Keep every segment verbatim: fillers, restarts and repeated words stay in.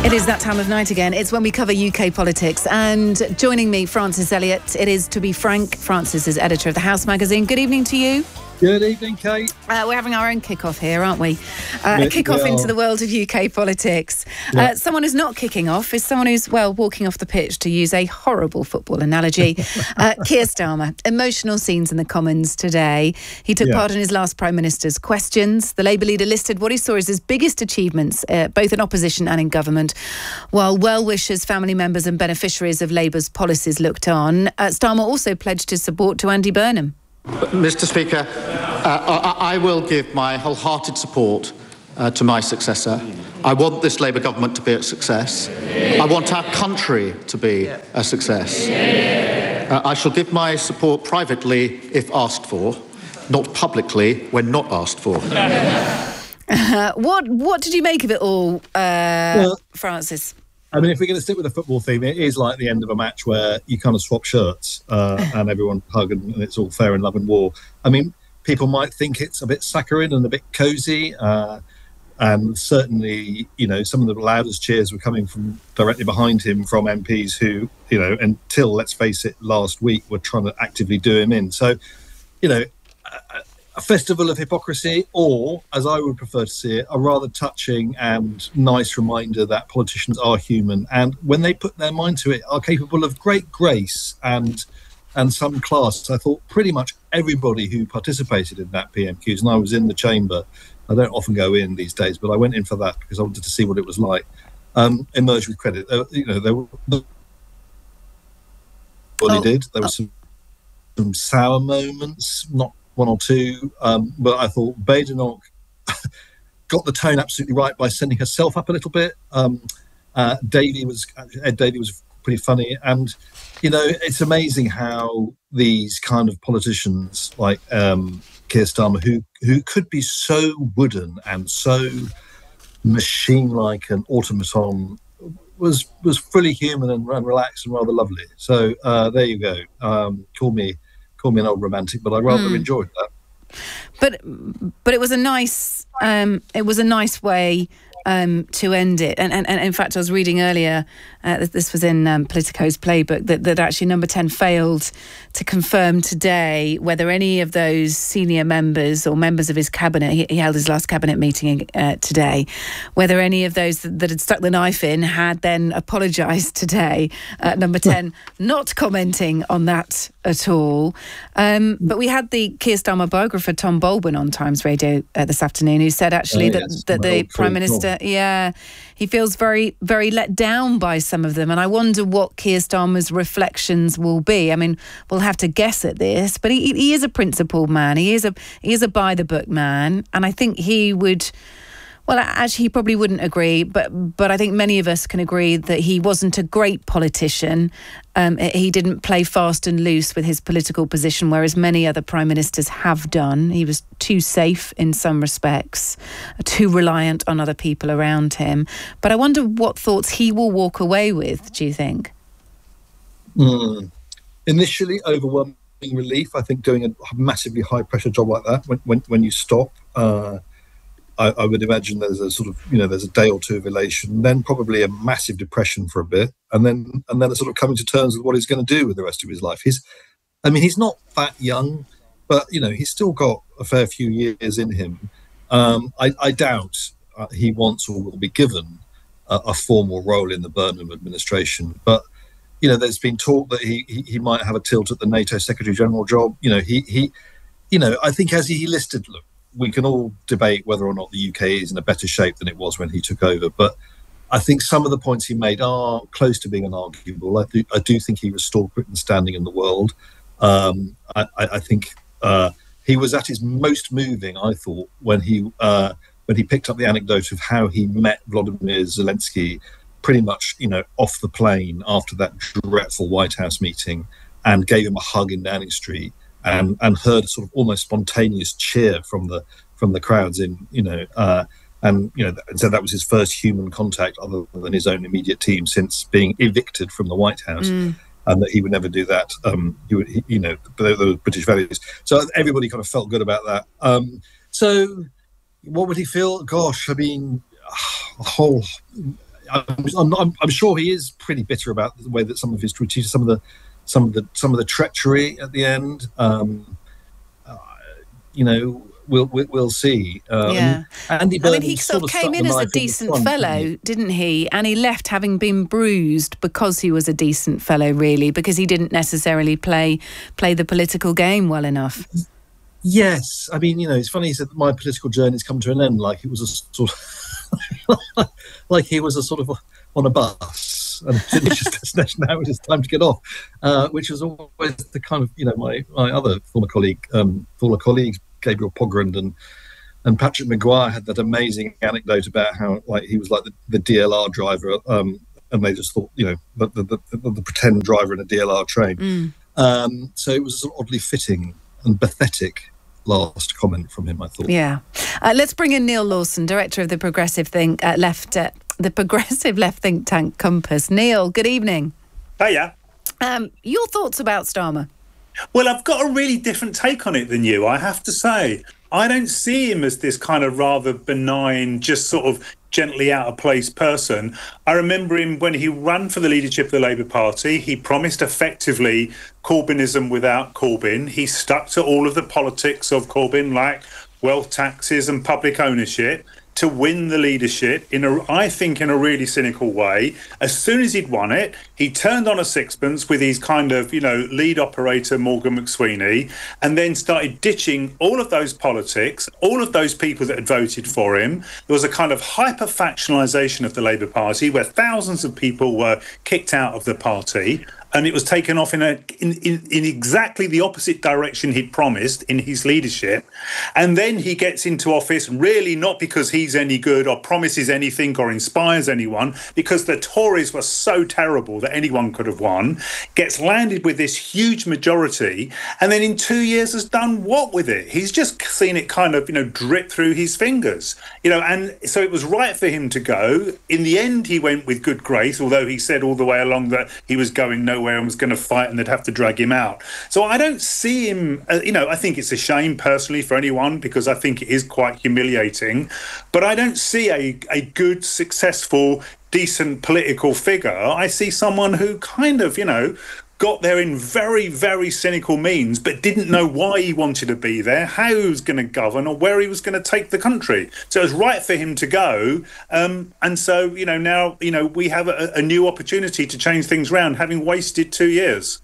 It is that time of night again. It's when we cover U K politics. And joining me, Francis Elliott. It is, to be frank, Francis is editor of The House magazine. Good evening to you. Good evening, Kate. Uh, we're having our own kick-off here, aren't we? Uh, a kick-off into the world of U K politics. Yeah. Uh, someone who's not kicking off is someone who's, well, walking off the pitch, to use a horrible football analogy. uh, Keir Starmer. Emotional scenes in the Commons today. He took yeah. part in his last Prime Minister's questions. The Labour leader listed what he saw as his biggest achievements, uh, both in opposition and in government, while well-wishers, family members and beneficiaries of Labour's policies looked on. Uh, Starmer also pledged his support to Andy Burnham. Mister Speaker, uh, I will give my wholehearted support uh, to my successor. I want this Labour government to be a success. I want our country to be a success. Uh, I shall give my support privately if asked for, not publicly when not asked for. Uh, what What did you make of it all, uh, well, Francis? I mean, if we're going to stick with the football theme, it is like the end of a match where you kind of swap shirts uh, and everyone hug and, and it's all fair in love and war. I mean, people might think it's a bit saccharine and a bit cosy. Uh, and certainly, you know, some of the loudest cheers were coming from directly behind him from M Ps who, you know, until, let's face it, last week were trying to actively do him in. So, you know, a, a festival of hypocrisy, or, as I would prefer to see it, a rather touching and nice reminder that politicians are human and, when they put their mind to it, are capable of great grace and and some class. I thought pretty much everybody who participated in that P M Qs, and I was in the chamber, I don't often go in these days, but I went in for that because I wanted to see what it was like, um, emerged with credit. Uh, you know, there were what he did. There were some, some sour moments, not one or two, um, but I thought Badenoch got the tone absolutely right by sending herself up a little bit. Um, uh, Davey was Ed Davey was pretty funny, and you know, it's amazing how these kind of politicians like um, Keir Starmer, who who could be so wooden and so machine-like and automaton, was was fully human and, and relaxed and rather lovely. So uh, there you go. Um, call me. Call me an old romantic, but I rather mm. enjoyed that. But but it was a nice um, it was a nice way um, to end it. And, and and in fact, I was reading earlier, uh, this was in um, Politico's playbook, that, that actually Number ten failed to confirm today whether any of those senior members or members of his cabinet, he, he held his last cabinet meeting uh, today, whether any of those that, that had stuck the knife in had then apologised today. Uh, Number ten not commenting on that at all. Um, but we had the Keir Starmer biographer Tom Bolban on Times Radio uh, this afternoon, who said actually oh, yes, that, that the Prime Minister, Tom. yeah, he feels very, very let down by some of them. And I wonder what Keir Starmer's reflections will be. I mean, we'll have to guess at this, but he, he is a principled man. He is a he is a by-the-book man. And I think he would... Well, actually, he probably wouldn't agree, but but I think many of us can agree that he wasn't a great politician. Um, he didn't play fast and loose with his political position, whereas many other prime ministers have done. He was too safe in some respects, too reliant on other people around him. But I wonder what thoughts he will walk away with, do you think? Mm. Initially, overwhelming relief. I think doing a massively high-pressure job like that, when, when, when you stop... Uh, I, I would imagine there's a sort of, you know, there's a day or two of elation, then probably a massive depression for a bit, and then and then a sort of coming to terms with what he's going to do with the rest of his life. He's, I mean, he's not that young, but, you know, he's still got a fair few years in him. Um, I, I doubt uh, he wants or will be given a, a formal role in the Burnham administration, but, you know, there's been talk that he, he, he might have a tilt at the NATO Secretary-General job. You know, he, he, you know, I think as he listed, look, we can all debate whether or not the U K is in a better shape than it was when he took over. But I think some of the points he made are close to being unarguable. I do, I do think he restored Britain's standing in the world. Um, I, I think uh, he was at his most moving, I thought, when he uh, when he picked up the anecdote of how he met Volodymyr Zelensky pretty much, you know, off the plane after that dreadful White House meeting and gave him a hug in Downing Street. And, and heard a sort of almost spontaneous cheer from the from the crowds in, you know, uh, and, you know, and so that was his first human contact other than his own immediate team since being evicted from the White House, mm. and that he would never do that. Um, he would, he, you know, those were British values. So everybody kind of felt good about that. Um, so what would he feel? Gosh, I mean, a whole I'm, I'm, I'm, I'm sure he is pretty bitter about the way that some of his tweets, some of the, some of the, some of the treachery at the end. Um, uh, you know, we'll we'll, we'll see. Um, yeah, Andy I mean, he sort sort of of came stuck in the as a knife in the decent front, fellow, didn't didn't he? And he left having been bruised because he was a decent fellow, really, because he didn't necessarily play play the political game well enough. Yes, I mean, you know, it's funny he said that my political journey's come to an end, like it was a sort of, like he was a sort of on a bus and finished his destination. Now it is time to get off, uh, which was always the kind of, you know, my, my other former colleague, um, former colleagues, Gabriel Pogrund and and Patrick Maguire had that amazing anecdote about how like he was like the, the D L R driver, um, and they just thought, you know, the the, the, the pretend driver in a D L R train. Mm. Um, so it was a sort of oddly fitting and pathetic last comment from him, I thought. Yeah. Uh, let's bring in Neil Lawson, director of the Progressive Think uh, Left, uh, the Progressive Left think tank Compass. Neil, good evening. Hiya. Um, your thoughts about Starmer? Well, I've got a really different take on it than you, I have to say. I don't see him as this kind of rather benign, just sort of gently out of place person. I remember him when he ran for the leadership of the Labour Party. He promised effectively Corbynism without Corbyn. He stuck to all of the politics of Corbyn, like wealth taxes and public ownership, to win the leadership in a, I think, in a really cynical way. As soon as he'd won it, he turned on a sixpence with his kind of, you know, lead operator, Morgan McSweeney, and then started ditching all of those politics, all of those people that had voted for him. There was a kind of hyper-factionalisation of the Labour Party where thousands of people were kicked out of the party. And it was taken off in a in, in, in exactly the opposite direction he'd promised in his leadership. And then he gets into office, really not because he's any good or promises anything or inspires anyone, because the Tories were so terrible that anyone could have won, gets landed with this huge majority, and then in two years has done what with it? He's just seen it kind of, you know, drip through his fingers. You know, and so it was right for him to go. In the end, he went with good grace, although he said all the way along that he was going nowhere and was going to fight and they'd have to drag him out. So I don't see him, uh, you know, I think it's a shame personally for anyone because I think it is quite humiliating, but I don't see a, a good, successful, decent political figure. I see someone who kind of, you know, got there in very, very cynical means, but didn't know why he wanted to be there, how he was going to govern, or where he was going to take the country. So it was right for him to go. Um, and so, you know, now, you know, we have a, a new opportunity to change things around, having wasted two years.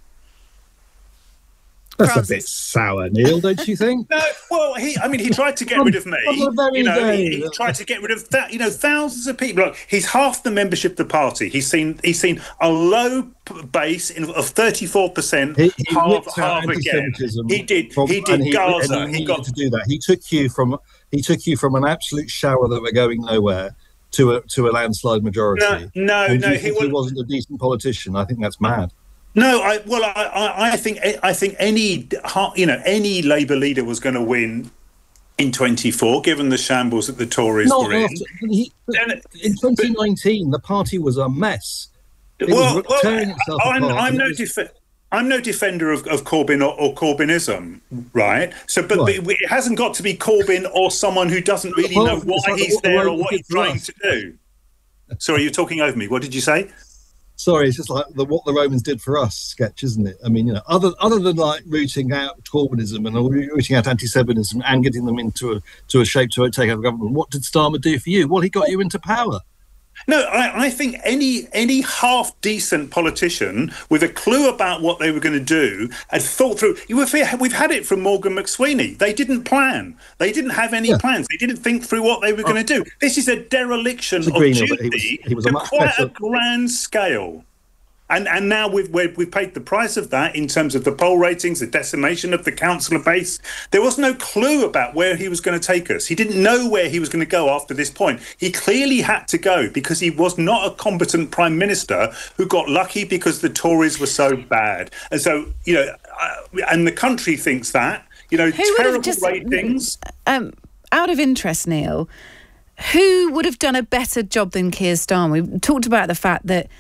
That's Francis. A bit sour, Neil, don't you think? No, well, he. I mean, he tried to get rid of me. You know, he, he tried to get rid of that. You know, thousands of people. Look, he's half the membership of the party. He's seen. He's seen a low base in, of thirty-four percent. He, he half, half again. He did. From, he did he, Gaza. He, he got to do that. He took you from. He took you from an absolute shower that were going nowhere to a to a landslide majority. No, no, and no. He, he, he wasn't a decent politician. I think that's mad. No, I well, I, I think I think any you know any Labour leader was going to win in twenty-four, given the shambles that the Tories Not were in. After, he, in twenty nineteen, but, the party was a mess. It well, was well tearing itself I'm, apart. I'm no was... def- I'm no defender of, of Corbyn or, or Corbynism, right? So, but, right. but it hasn't got to be Corbyn or someone who doesn't really well, know why like he's the, there or what he's trying us. to do. Sorry, you're talking over me. What did you say? Sorry, it's just like the what the Romans did for us sketch, isn't it? I mean, you know, other other than like rooting out Corbynism and rooting out anti-Semitism and getting them into a to a shape to take over government, what did Starmer do for you? Well, he got you into power. No, I, I think any any half decent politician with a clue about what they were going to do had thought through. You were, we've had it from Morgan McSweeney. They didn't plan. They didn't have any yeah. plans. They didn't think through what they were oh. going to do. This is a dereliction of duty he was, he was to a quite better... a grand scale. And and now we've we've paid the price of that in terms of the poll ratings, the decimation of the councillor base. There was no clue about where he was going to take us. He didn't know where he was going to go after this point. He clearly had to go because he was not a competent prime minister who got lucky because the Tories were so bad. And so, you know, uh, and the country thinks that, you know, who terrible just, ratings. Um, out of interest, Neil, who would have done a better job than Keir Starmer? We talked about the fact that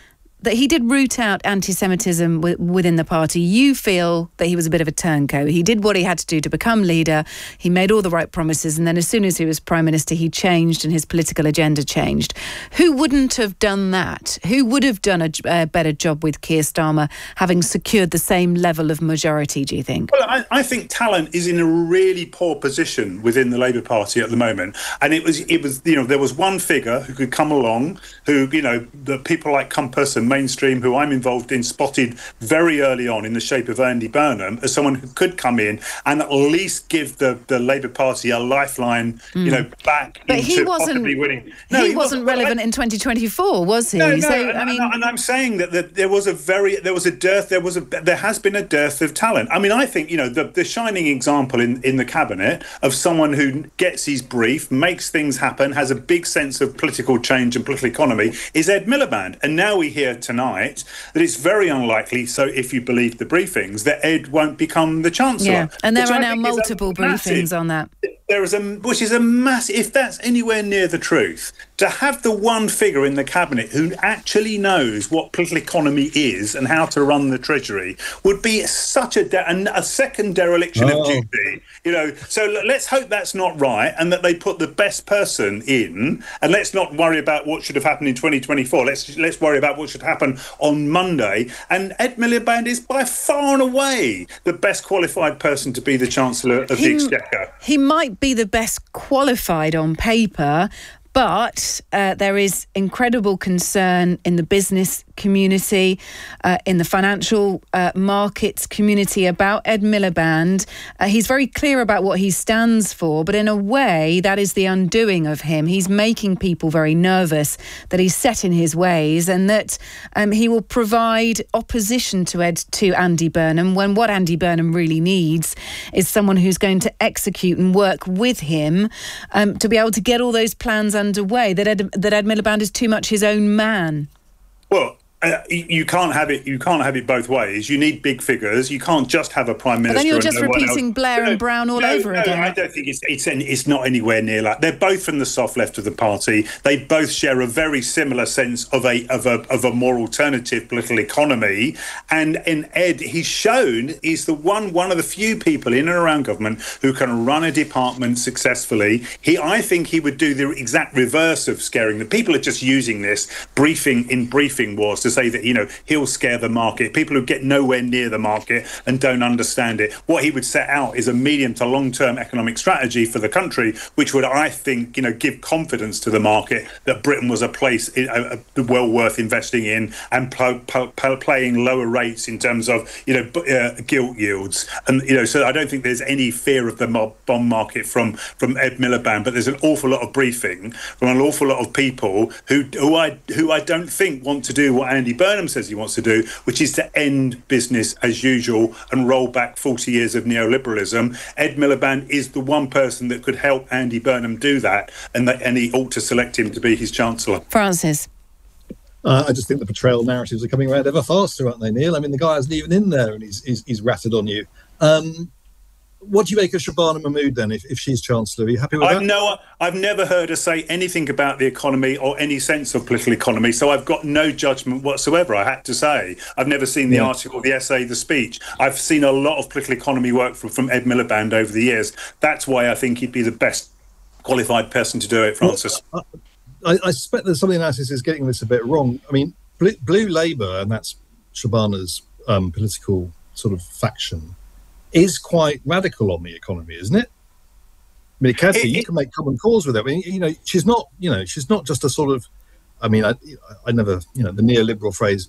that he did root out anti-Semitism w- within the party. You feel that he was a bit of a turncoat. He did what he had to do to become leader. He made all the right promises, and then as soon as he was prime minister, he changed and his political agenda changed. Who wouldn't have done that? Who would have done a, a better job with Keir Starmer, having secured the same level of majority, do you think? Well, I, I think talent is in a really poor position within the Labour Party at the moment. And it was, it was, you know, there was one figure who could come along, who, you know, the people like Compass and Mainstream, who I'm involved in, spotted very early on in the shape of Andy Burnham as someone who could come in and at least give the, the Labour Party a lifeline, mm. you know, back but into he wasn't, possibly winning. No, he, he wasn't, wasn't relevant I, in twenty twenty-four, was he? No, no, so, and, I mean, and I'm saying that, that there was a very, there was a dearth, there was a, there has been a dearth of talent. I mean, I think, you know, the, the shining example in, in the cabinet of someone who gets his brief, makes things happen, has a big sense of political change and political economy is Ed Miliband. And now we hear tonight that it's very unlikely, so if you believe the briefings, that Ed won't become the Chancellor. Yeah, and there are now multiple briefings on that. There is a, which is a massive, if that's anywhere near the truth, to have the one figure in the cabinet who actually knows what political economy is and how to run the Treasury would be such a, de- a second dereliction oh. of duty. You know, so let's hope that's not right and that they put the best person in, and let's not worry about what should have happened in twenty twenty-four. Let's let's worry about what should happen on Monday. And Ed Miliband is by far and away the best qualified person to be the Chancellor of he, the Exchequer. He might be the best qualified on paper, but uh, there is incredible concern in the business community, uh, in the financial uh, markets community about Ed Miliband. Uh, he's very clear about what he stands for, but in a way that is the undoing of him. He's making people very nervous that he's set in his ways and that um, he will provide opposition to Ed to Andy Burnham, when what Andy Burnham really needs is someone who's going to execute and work with him um, to be able to get all those plans underway. That Ed, that Ed Miliband is too much his own man. Well, Uh, you can't have it. You can't have it both ways. You need big figures. You can't just have a prime minister. But then you're just no repeating Blair no, and Brown all no, over no, again. I don't think it's it's it's not anywhere near that. They're both from the soft left of the party. They both share a very similar sense of a of a of a more alternative political economy. And in Ed, he's shown he's the one one of the few people in and around government who can run a department successfully. He, I think, he would do the exact reverse of scaring them. People are just using this briefing in briefing wars to say that, you know, he'll scare the market, people who get nowhere near the market and don't understand it. What he would set out is a medium to long-term economic strategy for the country, which would, I think, you know, give confidence to the market that Britain was a place uh, well worth investing in and pl- pl- pl- playing lower rates in terms of, you know, uh, gilt yields. And, you know, so I don't think there's any fear of the bond market from, from Ed Miliband, but there's an awful lot of briefing from an awful lot of people who, who I who I don't think want to do what Andy Burnham says he wants to do, which is to end business as usual and roll back forty years of neoliberalism. Ed Miliband is the one person that could help Andy Burnham do that, and that, and he ought to select him to be his Chancellor. Francis. Uh, I just think the betrayal narratives are coming around ever faster, aren't they, Neil? I mean, the guy isn't even in there and he's he's, he's ratted on you. Um, What do you make of Shabana Mahmood then, if, if she's Chancellor? Are you happy with I've that? No, I've never heard her say anything about the economy or any sense of political economy, so I've got no judgment whatsoever, I had to say. I've never seen the yeah. article, the essay, the speech. I've seen a lot of political economy work from, from Ed Miliband over the years. That's why I think he'd be the best qualified person to do it, Francis. Well, I, I suspect that some of the analysis is getting this a bit wrong. I mean, Blue, Blue Labour, and that's Shabana's um, political sort of faction, is quite radical on the economy, isn't it? I mean, Kathy, you can make common cause with it. I mean, you know, she's not, you know, she's not just a sort of, I mean, I, I never, you know, the neoliberal phrase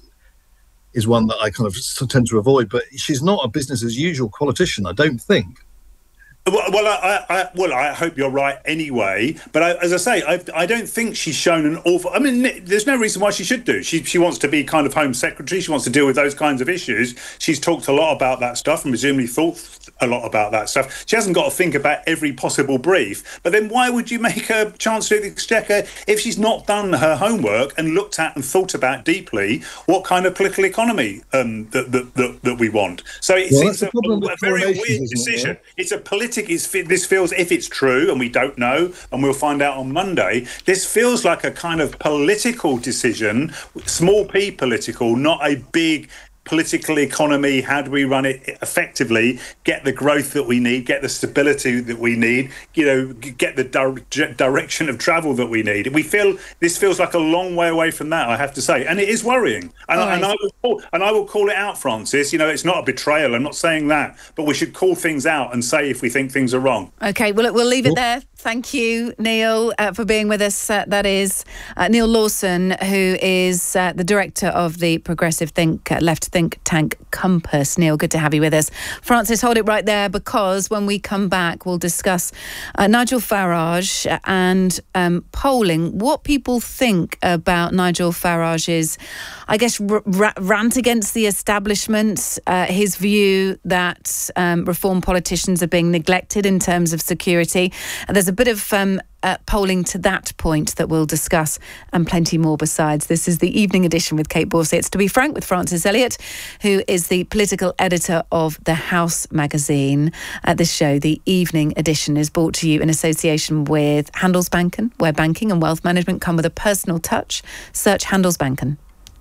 is one that I kind of tend to avoid, but she's not a business as usual politician, I don't think. Well, well, I, I, well, I hope you're right anyway. But I, as I say, I, I don't think she's shown an awful. I mean, there's no reason why she should do. She she wants to be kind of Home Secretary. She wants to deal with those kinds of issues. She's talked a lot about that stuff and presumably thought a lot about that stuff. She hasn't got to think about every possible brief. But then why would you make her Chancellor of the Exchequer if she's not done her homework and looked at and thought about deeply what kind of political economy um, that, that, that, that we want? So it's, well, it's a, a very weird decision. It, it's a political... It's, this feels, if it's true, and we don't know, and we'll find out on Monday, this feels like a kind of political decision, small p political, not a big political economy. How do we run it effectively, get the growth that we need, get the stability that we need, you know, get the di- direction of travel that we need? We feel this feels like a long way away from that, I have to say, and it is worrying. And, I, and I will call, and I will call it out, Francis. You know, it's not a betrayal. I'm not saying that, but we should call things out and say if we think things are wrong. Okay, well, we'll leave it there. Thank you, Neil, uh, for being with us. Uh, that is uh, Neil Lawson, who is uh, the director of the progressive think uh, left think tank Compass. Neil, good to have you with us. Francis, hold it right there, because when we come back, we'll discuss uh, Nigel Farage and um, polling. What people think about Nigel Farage's, I guess, r- r- rant against the establishment, uh, his view that um, reform politicians are being neglected in terms of security. And there's a bit of um, uh, polling to that point that we'll discuss, and plenty more besides. This is the Evening Edition with Kate Borsey. It's To Be Frank with Francis Elliott, who is the political editor of The House magazine. At this show, the Evening Edition is brought to you in association with Handelsbanken, where banking and wealth management come with a personal touch. Search Handelsbanken.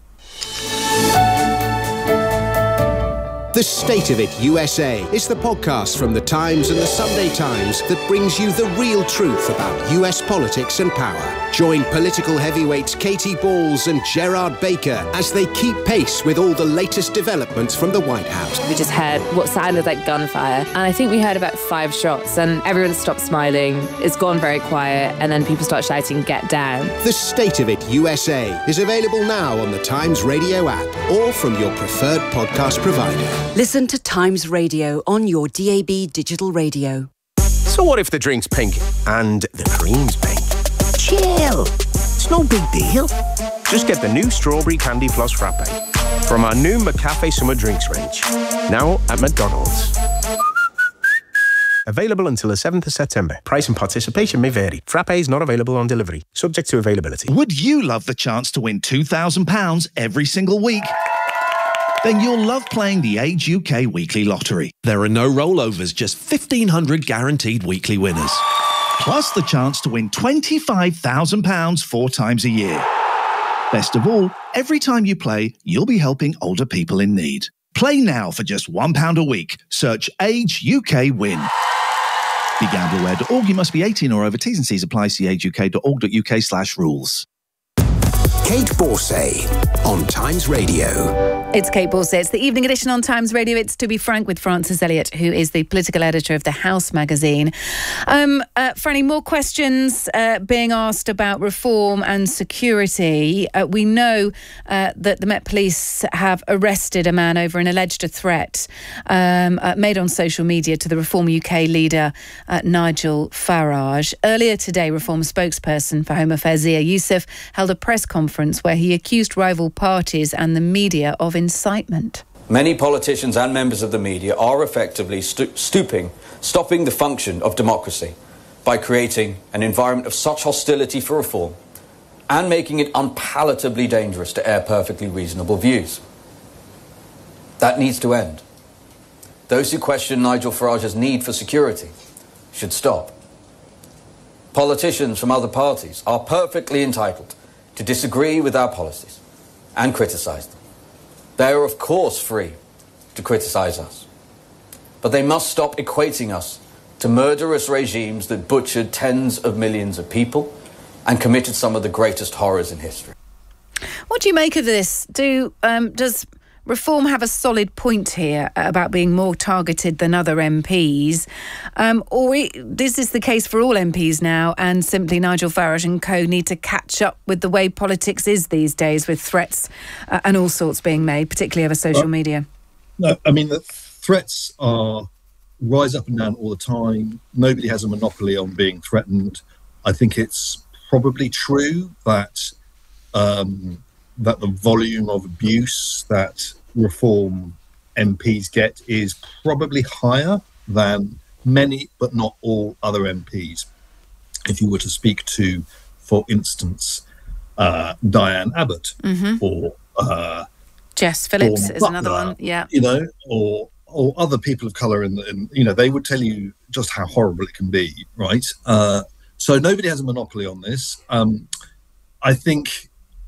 The State of It U S A is the podcast from The Times and The Sunday Times that brings you the real truth about U S politics and power. Join political heavyweights Katie Balls and Gerard Baker as they keep pace with all the latest developments from the White House. We just heard what sounded like gunfire, and I think we heard about five shots, and everyone stopped smiling. It's gone very quiet, and then people start shouting, "Get down." The State of It U S A is available now on the Times Radio app or from your preferred podcast provider. Listen to Times Radio on your D A B digital radio. So what if the drink's pink and the cream's pink? Chill. It's no big deal. Just get the new Strawberry Candy Floss Frappe from our new McCafe Summer Drinks range. Now at McDonald's. Available until the seventh of September. Price and participation may vary. Frappe is not available on delivery. Subject to availability. Would you love the chance to win two thousand pounds every single week? Then you'll love playing the Age U K Weekly Lottery. There are no rollovers, just fifteen hundred guaranteed weekly winners. Plus the chance to win twenty-five thousand pounds four times a year. Best of all, every time you play, you'll be helping older people in need. Play now for just one pound a week. Search Age U K Win. Be gamble aware dot org. You must be eighteen or over. T's and C's apply. See age u k dot org dot u k slash rules. Kate Borsey on Times Radio. It's Kate Borsey. It's the Evening Edition on Times Radio. It's To Be Frank with Francis Elliott, who is the political editor of The House magazine. Um, uh, Franny, more questions uh, being asked about reform and security. Uh, we know uh, that the Met Police have arrested a man over an alleged threat um, uh, made on social media to the Reform U K leader, uh, Nigel Farage. Earlier today, Reform spokesperson for Home Affairs Zia Youssef held a press conference where he accused rival parties and the media of incitement. Many politicians and members of the media are effectively stu- stooping, stopping the function of democracy by creating an environment of such hostility for reform and making it unpalatably dangerous to air perfectly reasonable views. That needs to end. Those who question Nigel Farage's need for security should stop. Politicians from other parties are perfectly entitled to disagree with our policies and criticise them. They are, of course, free to criticise us. But they must stop equating us to murderous regimes that butchered tens of millions of people and committed some of the greatest horrors in history. What do you make of this? Do um, does Reform have a solid point here about being more targeted than other M Ps? Um, or is this the case for all M Ps now, and simply Nigel Farage and co need to catch up with the way politics is these days, with threats uh, and all sorts being made, particularly over social well, media? No, I mean, the threats are rise up and down all the time. Nobody has a monopoly on being threatened. I think it's probably true that um, that the volume of abuse that Reform M Ps get is probably higher than many, but not all, other M Ps. If you were to speak to, for instance, uh, Diane Abbott mm-hmm. or uh, Jess Phillips Dawn is Butler, another one, yeah. You know, or or other people of colour in the, in, you know, they would tell you just how horrible it can be, right? Uh, so nobody has a monopoly on this. Um, I think,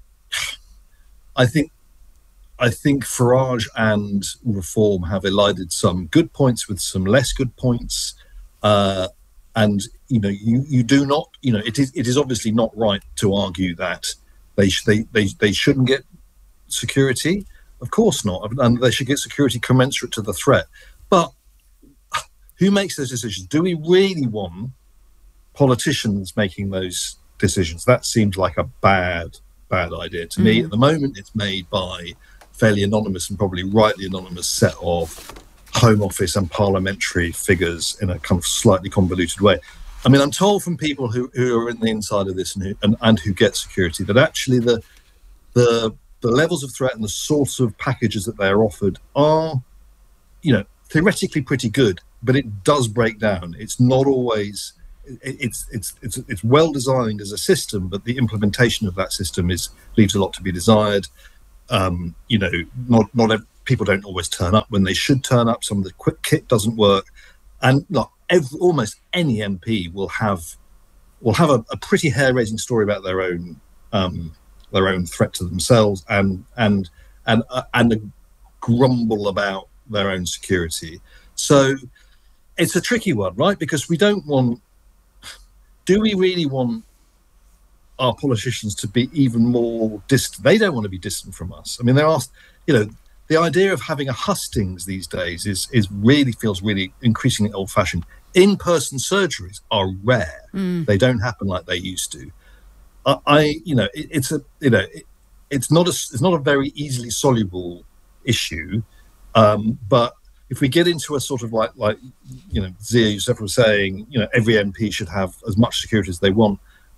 I think, I think Farage and Reform have elided some good points with some less good points, uh, and you know, you you do not, you know, it is it is obviously not right to argue that they sh- they they they shouldn't get security. Of course not, and they should get security commensurate to the threat. But who makes those decisions? Do we really want politicians making those decisions? That seems like a bad, bad idea to mm. me. At the moment, it's made by fairly anonymous and probably rightly anonymous set of Home Office and parliamentary figures in a kind of slightly convoluted way. I mean, I'm told from people who, who are in the inside of this and who, and, and who get security that actually the the the levels of threat and the sorts of packages that they're offered are, you know, theoretically pretty good, but it does break down. It's not always, it, it's it's it's it's well designed as a system, but the implementation of that system is leaves a lot to be desired. Um, you know, not not people don't always turn up when they should turn up. Some of the quick kit doesn't work, and look, every, almost any M P will have will have a, a pretty hair-raising story about their own. Um, their own threat to themselves and and and uh, and a grumble about their own security. So it's a tricky one, right? Because we don't want, do we really want our politicians to be even more distant? They don't want to be distant from us. I mean, there are, you know, the idea of having a hustings these days is is really feels really increasingly old-fashioned. In-person surgeries are rare. Mm. They don't happen like they used to. I, you know, it, it's a, you know, it, it's not a, it's not a very easily soluble issue, um, but if we get into a sort of like, like, you know, Zia Youssef was saying, you know, every M P should have as much security as they want.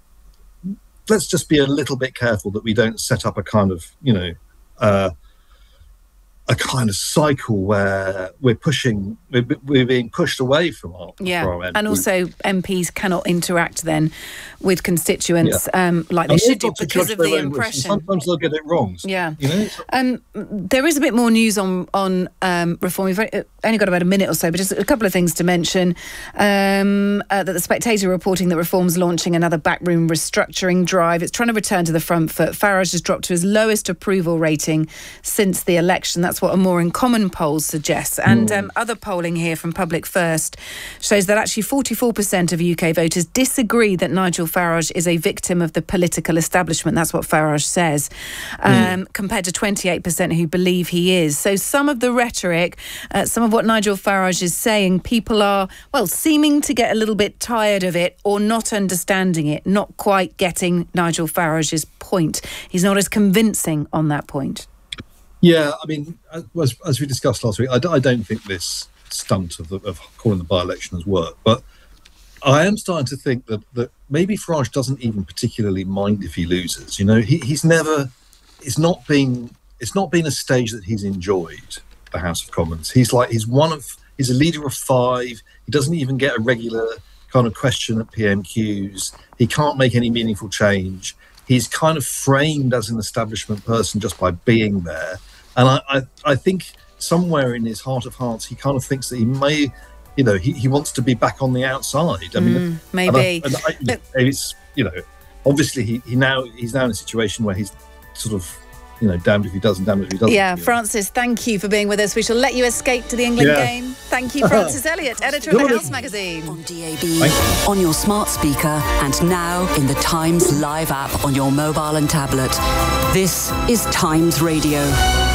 Let's just be a little bit careful that we don't set up a kind of, you know, uh, a kind of cycle where we're pushing, we're, we're being pushed away from our, yeah, from our M Ps. And also M Ps cannot interact then with constituents yeah. um, like they and should do because of the impression. Sometimes they'll get it wrong. Yeah, you know. Um, there is a bit more news on on um, Reform. We've only got about a minute or so, but just a couple of things to mention. Um, uh, that the Spectator reporting that Reform's launching another backroom restructuring drive. It's trying to return to the front foot. Farage has dropped to his lowest approval rating since the election. That's what a More in Common poll suggests. And um, other polling here from Public First shows that actually forty-four percent of U K voters disagree that Nigel Farage is a victim of the political establishment. That's what Farage says, um, mm. compared to twenty-eight percent who believe he is. So some of the rhetoric, uh, some of what Nigel Farage is saying, people are, well, seeming to get a little bit tired of it or not understanding it, not quite getting Nigel Farage's point. He's not as convincing on that point. Yeah, I mean, as, as we discussed last week, I, I don't think this stunt of, the, of calling the by-election has worked. But I am starting to think that, that maybe Farage doesn't even particularly mind if he loses. You know, he, he's never, it's not been, it's not been a stage that he's enjoyed, the House of Commons. He's like, he's one of, he's a leader of five. He doesn't even get a regular kind of question at P M Qs. He can't make any meaningful change. He's kind of framed as an establishment person just by being there. And I, I, I think somewhere in his heart of hearts, he kind of thinks that he may, you know, he, he wants to be back on the outside. I mean, mm, maybe. And I, and I, it's, you know, obviously he, he now he's now in a situation where he's sort of, you know, damned if he does and damned if he doesn't. Yeah, Francis, thank you for being with us. We shall let you escape to the England yeah. game. Thank you, Francis Elliott, editor of The House magazine. On D A B, on your smart speaker, and now in the Times Live app on your mobile and tablet. This is Times Radio.